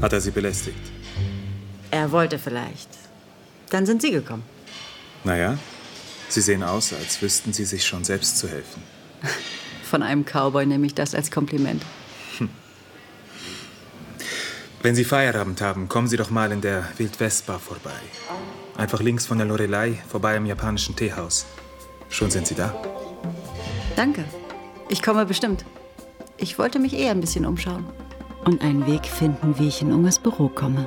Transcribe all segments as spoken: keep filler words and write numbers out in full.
Hat er Sie belästigt? Er wollte vielleicht. Dann sind Sie gekommen. Naja, Sie sehen aus, als wüssten Sie sich schon selbst zu helfen. Von einem Cowboy nehme ich das als Kompliment. Hm. Wenn Sie Feierabend haben, kommen Sie doch mal in der Wild-West-Bar vorbei. Einfach links von der Lorelei, vorbei am japanischen Teehaus. Schon sind Sie da? Danke. Ich komme bestimmt. Ich wollte mich eher ein bisschen umschauen. Und einen Weg finden, wie ich in Unges Büro komme.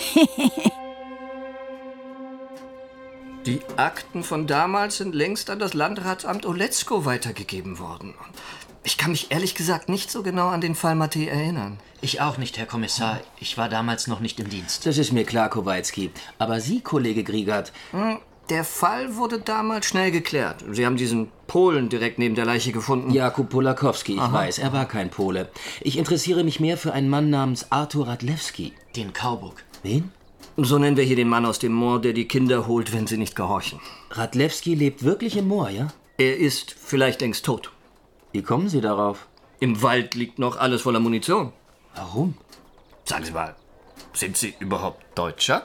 Die Akten von damals sind längst an das Landratsamt Oletzko weitergegeben worden. Ich kann mich ehrlich gesagt nicht so genau an den Fall Mattei erinnern. Ich auch nicht, Herr Kommissar. Ich war damals noch nicht im Dienst. Das ist mir klar, Kowalski. Aber Sie, Kollege Griegert? Der Fall wurde damals schnell geklärt. Sie haben diesen Polen direkt neben der Leiche gefunden. Jakub Polakowski, ich Aha. weiß, er war kein Pole. Ich interessiere mich mehr für einen Mann namens Arthur Radlewski. Den Kaubuk. Wen? So nennen wir hier den Mann aus dem Moor, der die Kinder holt, wenn sie nicht gehorchen. Radlewski lebt wirklich im Moor, ja? Er ist vielleicht längst tot. Wie kommen Sie darauf? Im Wald liegt noch alles voller Munition. Warum? Sagen Sie mal, sind Sie überhaupt Deutscher?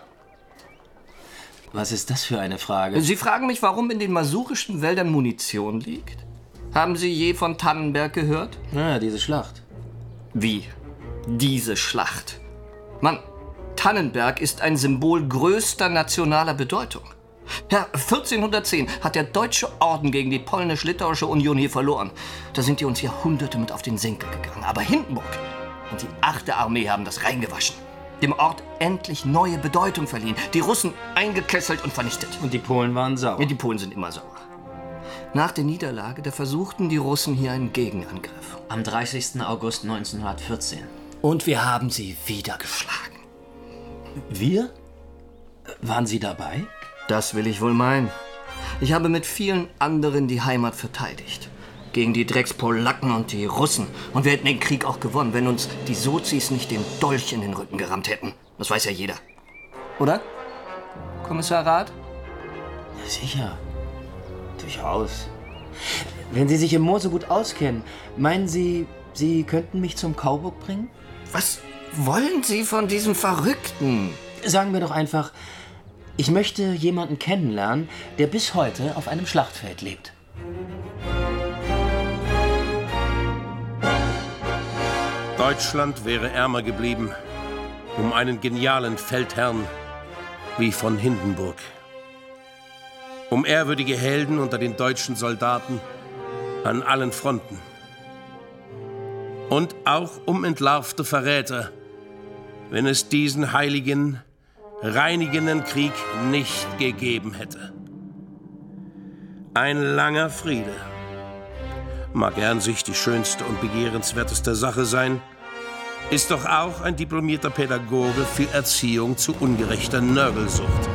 Was ist das für eine Frage? Sie fragen mich, warum in den masurischen Wäldern Munition liegt? Haben Sie je von Tannenberg gehört? Ja, diese Schlacht. Wie? Diese Schlacht? Mann, Tannenberg ist ein Symbol größter nationaler Bedeutung. Ja, vierzehnhundertzehn hat der Deutsche Orden gegen die polnisch-litauische Union hier verloren. Da sind die uns Jahrhunderte mit auf den Senkel gegangen. Aber Hindenburg und die achte Armee haben das reingewaschen. Dem Ort endlich neue Bedeutung verliehen. Die Russen eingekesselt und vernichtet. Und die Polen waren sauer. Ja, die Polen sind immer sauer. Nach der Niederlage, da versuchten die Russen hier einen Gegenangriff. Am dreißigsten August neunzehnhundertvierzehn. Und wir haben sie wieder geschlagen. Wir? Waren Sie dabei? Das will ich wohl meinen. Ich habe mit vielen anderen die Heimat verteidigt. Gegen die Dreckspolacken und die Russen. Und wir hätten den Krieg auch gewonnen, wenn uns die Sozis nicht den Dolch in den Rücken gerammt hätten. Das weiß ja jeder. Oder? Kommissar Rath? Ja, sicher. Durchaus. Wenn Sie sich im Moor so gut auskennen, meinen Sie, Sie könnten mich zum Kaubuk bringen? Was wollen Sie von diesem Verrückten? Sagen wir doch einfach, ich möchte jemanden kennenlernen, der bis heute auf einem Schlachtfeld lebt. Deutschland wäre ärmer geblieben um einen genialen Feldherrn wie von Hindenburg. Um ehrwürdige Helden unter den deutschen Soldaten an allen Fronten. Und auch um entlarvte Verräter, wenn es diesen heiligen, reinigenden Krieg nicht gegeben hätte. Ein langer Friede mag er an sich die schönste und begehrenswerteste Sache sein, ist doch auch ein diplomierter Pädagoge für Erziehung zu ungerechter Nörgelsucht.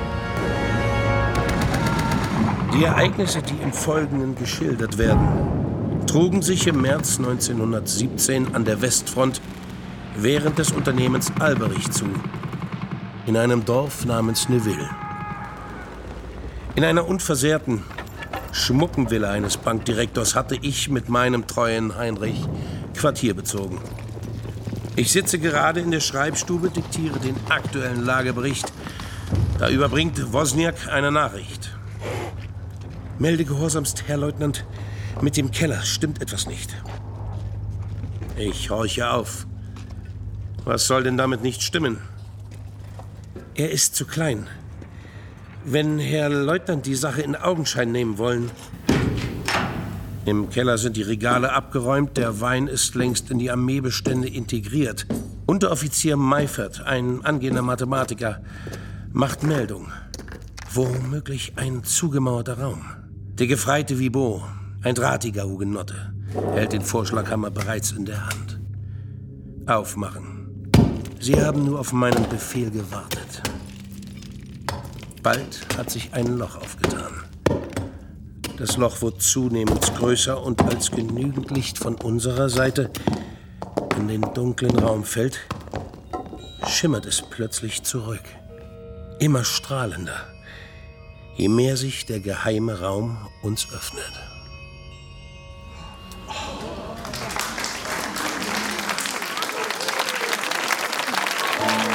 Die Ereignisse, die im Folgenden geschildert werden, trugen sich im März neunzehnhundertsiebzehn an der Westfront während des Unternehmens Alberich zu, in einem Dorf namens Neuville. In einer unversehrten, schmucken Villa eines Bankdirektors hatte ich mit meinem treuen Heinrich Quartier bezogen. Ich sitze gerade in der Schreibstube, diktiere den aktuellen Lagebericht. Da überbringt Wozniak eine Nachricht. Melde gehorsamst, Herr Leutnant, mit dem Keller stimmt etwas nicht. Ich horche auf. Was soll denn damit nicht stimmen? Er ist zu klein. Wenn Herr Leutnant die Sache in Augenschein nehmen wollen. Im Keller sind die Regale abgeräumt, der Wein ist längst in die Armeebestände integriert. Unteroffizier Meifert, ein angehender Mathematiker, macht Meldung. Womöglich ein zugemauerter Raum. Der Gefreite Vibot, ein drahtiger Hugenotte, hält den Vorschlaghammer bereits in der Hand. Aufmachen. Sie haben nur auf meinen Befehl gewartet. Bald hat sich ein Loch aufgetan. Das Loch wird zunehmend größer und als genügend Licht von unserer Seite in den dunklen Raum fällt, schimmert es plötzlich zurück. Immer strahlender, je mehr sich der geheime Raum uns öffnet.